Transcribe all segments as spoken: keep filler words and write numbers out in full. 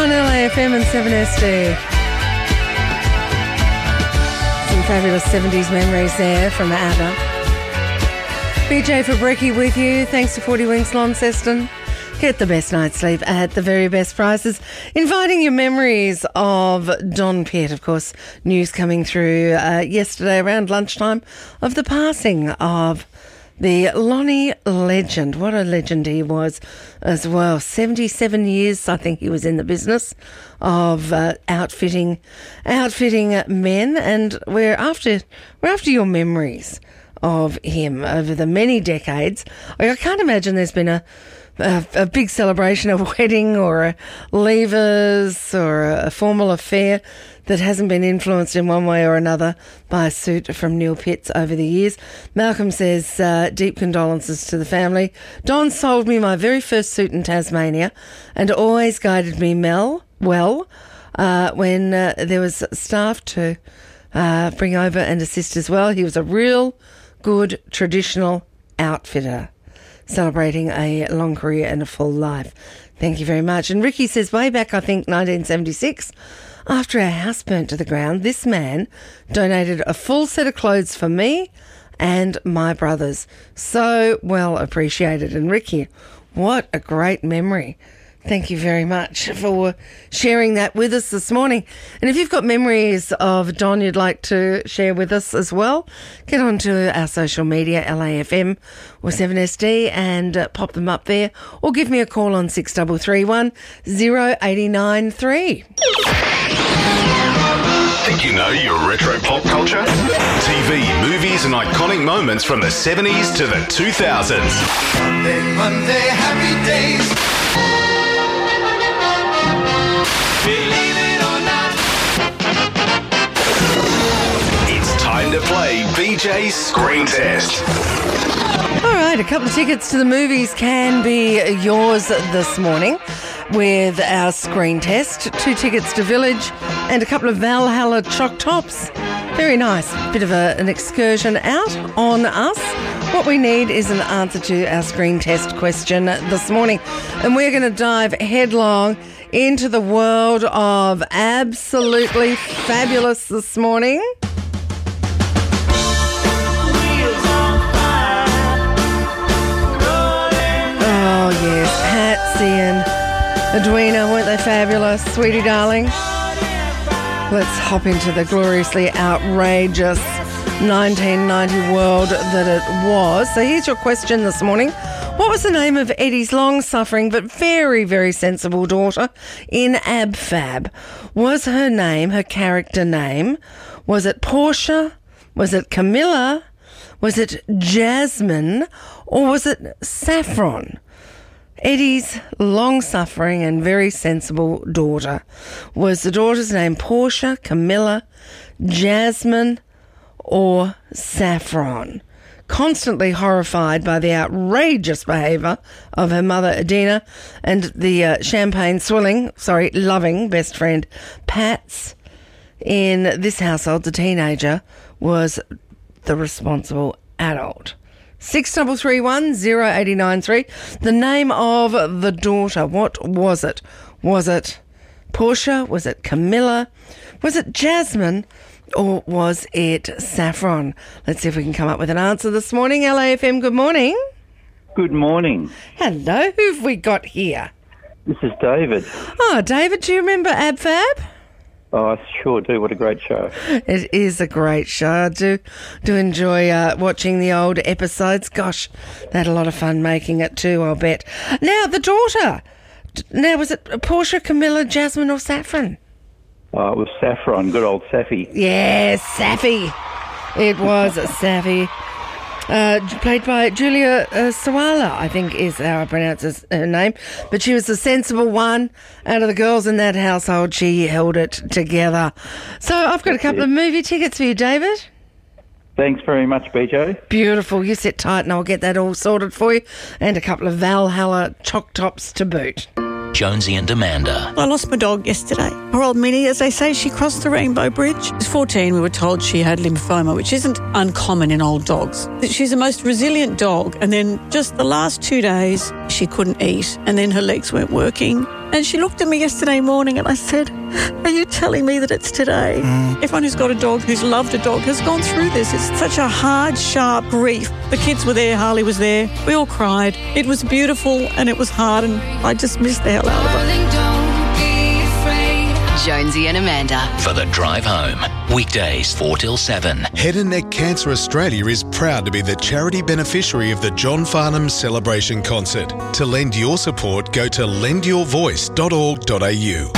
on L A F M and seven S D. Some fabulous seventies memories there from ABBA. B J Fabricki with you. Thanks to forty Winks Launceston. Get the best night's sleep at the very best prices. Inviting your memories of Don Pitt, of course. News coming through uh, yesterday around lunchtime of the passing of the Lonnie legend. What a legend he was as well. seventy-seven years, I think he was in the business of uh, outfitting outfitting men, and we're after we're after your memories of him over the many decades. I can't imagine there's been a A, a big celebration, a wedding or a leavers or a, a formal affair that hasn't been influenced in one way or another by a suit from Neil Pitts over the years. Malcolm says, uh, deep condolences to the family. Don sold me my very first suit in Tasmania and always guided me Mel well uh, when uh, there was staff to uh, bring over and assist as well. He was a real good traditional outfitter, celebrating a long career and a full life. Thank you very much. And Ricky says, way back, I think, nineteen seventy-six, after our house burnt to the ground, this man donated a full set of clothes for me and my brothers. So well appreciated. And Ricky, what a great memory. Thank you very much for sharing that with us this morning. And if you've got memories of Don you'd like to share with us as well, get onto our social media, L A F M or seven S D, and uh, pop them up there, or give me a call on six three three one, zero eight nine three. Think you know your retro pop culture? T V, movies and iconic moments from the seventies to the two thousands. Monday, Monday, happy days. Believe it or not. It's time to play B J's Screen Test. All right, a couple of tickets to the movies can be yours this morning with our screen test. Two tickets to Village and a couple of Valhalla Choc Tops. Very nice. Bit of a, an excursion out on us. What we need is an answer to our screen test question this morning. And we're going to dive headlong into the world of Absolutely Fabulous this morning. Oh, yes, Patsy and Edwina, weren't they fabulous, sweetie darling? Let's hop into the gloriously outrageous nineteen ninety world that it was. So here's your question this morning. What was the name of Eddie's long-suffering but very, very sensible daughter in Ab Fab? Was her name, her character name, was it Portia? Was it Camilla? Was it Jasmine? Or was it Saffron? Eddie's long-suffering and very sensible daughter. Was the daughter's name Portia, Camilla, Jasmine, or Saffron? Constantly horrified by the outrageous behaviour of her mother, Adina, and the uh, champagne swilling, sorry, loving best friend, Pats, in this household, the teenager was the responsible adult. six three three one, zero eight nine three. The name of the daughter, what was it? Was it Portia? Was it Camilla? Was it Jasmine? Or was it Saffron? Let's see if we can come up with an answer this morning. L A F M, good morning. Good morning. Hello, who've we got here? This is David. Oh, David, do you remember Ab Fab? Oh, I sure do. What a great show. It is a great show. I do, do enjoy uh, watching the old episodes. Gosh, they had a lot of fun making it too, I'll bet. Now, the daughter. Now, was it Portia, Camilla, Jasmine or Saffron? Oh, it was Saffron, good old Saffy. Yes, Saffy. It was Saffy. Uh, played by Julia uh, Sawala, I think is how I pronounce her name. But she was the sensible one out of the girls in that household. She held it together. So I've got a couple of movie tickets for you, David. Thanks very much, B J. Beautiful. You sit tight and I'll get that all sorted for you. And a couple of Valhalla Choc Tops to boot. Jonesy and Amanda. I lost my dog yesterday. Poor old Minnie, as they say, she crossed the Rainbow Bridge. She was fourteen. We were told she had lymphoma, which isn't uncommon in old dogs. She's the most resilient dog. And then just the last two days, she couldn't eat. And then her legs weren't working. And she looked at me yesterday morning and I said, are you telling me that it's today? Mm. Everyone who's got a dog, who's loved a dog, has gone through this. It's such a hard, sharp grief. The kids were there, Harley was there. We all cried. It was beautiful and it was hard and I just missed the hell out of it. Jonesy and Amanda. For the drive home. Weekdays four till seven. Head and Neck Cancer Australia is proud to be the charity beneficiary of the John Farnham Celebration Concert. To lend your support, go to lend your voice dot org dot a u.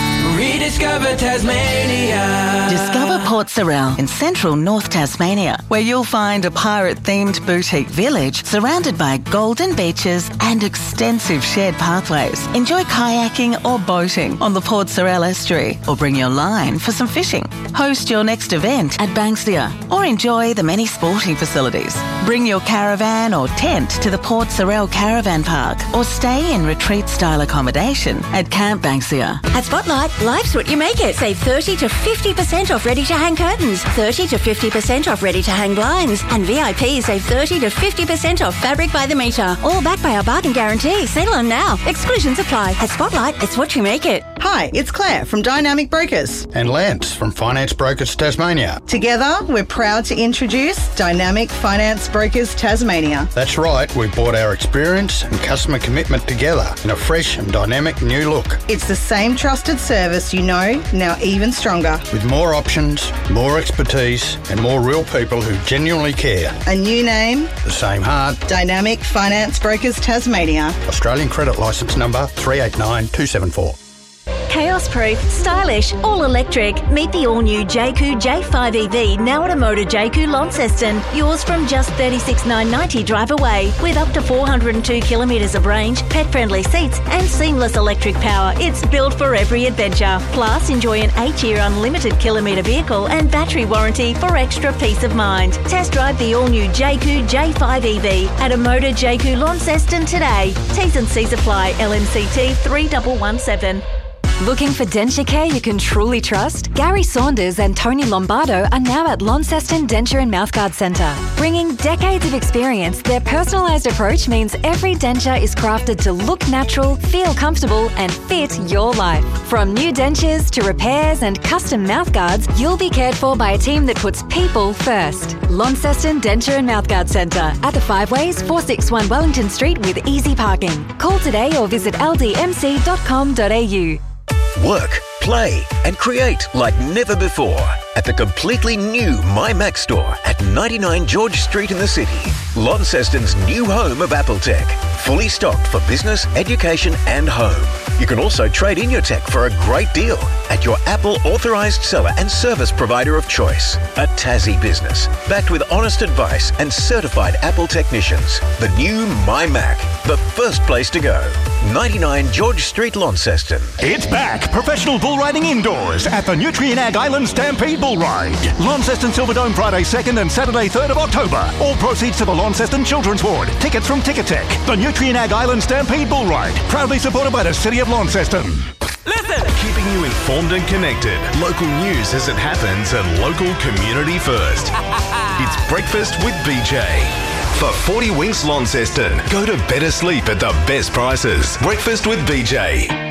Rediscover Tasmania. Discover Port Sorell in central North Tasmania, where you'll find a pirate-themed boutique village surrounded by golden beaches and extensive shared pathways. Enjoy kayaking or boating on the Port Sorell estuary, or bring your line for some fishing. Host your next event at Banksia, or enjoy the many sporting facilities. Bring your caravan or tent to the Port Sorell Caravan Park, or stay in retreat-style accommodation at Camp Banksia. At Spotlight, life's what you make it. Save thirty to fifty percent off ready-to-hang curtains, thirty to fifty percent off ready-to-hang blinds, and V I P save thirty to fifty percent off fabric by the metre. All backed by our bargain guarantee. Settle on now. Exclusions apply. At Spotlight, it's what you make it. Hi, it's Claire from Dynamic Brokers. And Lance from Finance Brokers Tasmania. Together, we're proud to introduce Dynamic Finance Brokers Tasmania. That's right, we've brought our experience and customer commitment together in a fresh and dynamic new look. It's the same trusted service you know, now even stronger. With more options, more expertise, and more real people who genuinely care. A new name. The same heart. Dynamic Finance Brokers Tasmania. Australian credit licence number three eight nine two seven four. Chaos-proof, stylish, all-electric. Meet the all-new J Q J five E V now at a Motor J Q Launceston. Yours from just thirty-six thousand nine hundred ninety drive away. With up to four hundred two kilometres of range, pet-friendly seats and seamless electric power. It's built for every adventure. Plus, enjoy an eight-year unlimited kilometre vehicle and battery warranty for extra peace of mind. Test drive the all-new J Q J five E V at a Motor J Q Launceston today. T's and C's apply. L M C T three one one seven. Looking for denture care you can truly trust? Gary Saunders and Tony Lombardo are now at Launceston Denture and Mouthguard Centre. Bringing decades of experience, their personalised approach means every denture is crafted to look natural, feel comfortable and fit your life. From new dentures to repairs and custom mouthguards, you'll be cared for by a team that puts people first. Launceston Denture and Mouthguard Centre at the Five Ways, four sixty-one Wellington Street with easy parking. Call today or visit l d m c dot com dot a u. Work, play and create like never before at the completely new MyMac store at ninety-nine George Street in the city. Launceston's new home of Apple Tech. Fully stocked for business, education and home. You can also trade in your tech for a great deal at your Apple authorised seller and service provider of choice. A Tassie business, backed with honest advice and certified Apple technicians. The new MyMac, the first place to go. ninety-nine George Street, Launceston. It's back! Professional bull riding indoors at the Nutrien Ag Island Stampede Bull Ride. Launceston Silverdome Friday second and Saturday third of October. All proceeds to the Launceston Children's Ward. Tickets from Ticketek. The Nutrien Ag Island Stampede Bull Ride. Proudly supported by the City of Launceston. Listen! Keeping you informed and connected. Local news as it happens and local community first. It's Breakfast with B J. For forty Winks Launceston, go to better sleep at the best prices. Breakfast with B J.